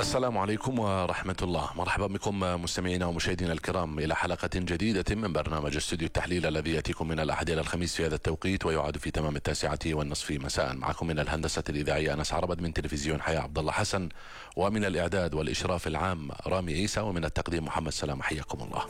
السلام عليكم ورحمة الله. مرحبا بكم مستمعينا ومشاهدينا الكرام إلى حلقة جديدة من برنامج استوديو التحليل الذي يأتيكم من الأحد إلى الخميس في هذا التوقيت ويعاد في تمام 9:30 مساء. معكم من الهندسة الإذاعية أنس عربد، من تلفزيون حياة عبد الله حسن، ومن الإعداد والإشراف العام رامي عيسى، ومن التقديم محمد سلام. حياكم الله.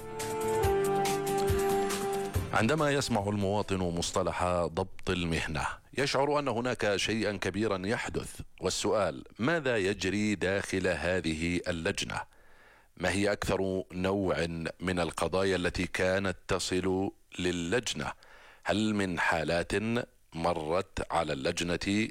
عندما يسمع المواطن مصطلح ضبط المهنة يشعر أن هناك شيئا كبيرا يحدث، والسؤال: ماذا يجري داخل هذه اللجنة؟ ما هي أكثر نوع من القضايا التي كانت تصل للجنة؟ هل من حالات مرت على اللجنة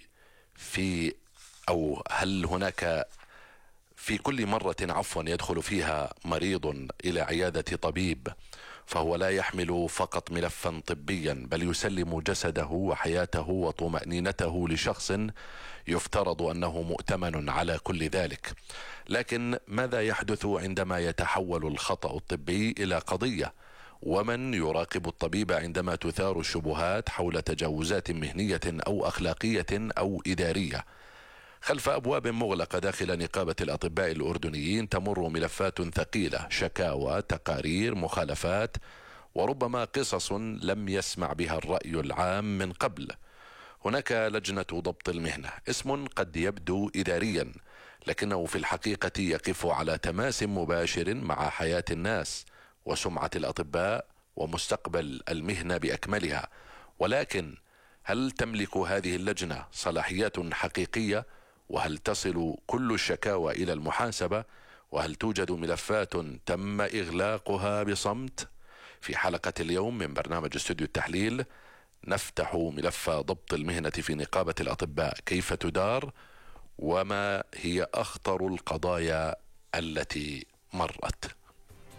هل هناك في كل مرة يدخل فيها مريض إلى عيادة طبيب فهو لا يحمل فقط ملفا طبيا، بل يسلم جسده وحياته وطمأنينته لشخص يفترض أنه مؤتمن على كل ذلك؟ لكن ماذا يحدث عندما يتحول الخطأ الطبي إلى قضية؟ ومن يراقب الطبيب عندما تثار الشبهات حول تجاوزات مهنية أو أخلاقية أو إدارية؟ خلف أبواب مغلقة داخل نقابة الأطباء الأردنيين تمر ملفات ثقيلة، شكاوى، تقارير، مخالفات، وربما قصص لم يسمع بها الرأي العام من قبل. هناك لجنة ضبط المهنة، اسم قد يبدو إداريا لكنه في الحقيقة يقف على تماس مباشر مع حياة الناس وسمعة الأطباء ومستقبل المهنة بأكملها. ولكن هل تملك هذه اللجنة صلاحيات حقيقية؟ وهل تصل كل الشكاوى إلى المحاسبة؟ وهل توجد ملفات تم إغلاقها بصمت؟ في حلقة اليوم من برنامج استوديو التحليل نفتح ملف ضبط المهنة في نقابة الأطباء، كيف تدار وما هي أخطر القضايا التي مرت.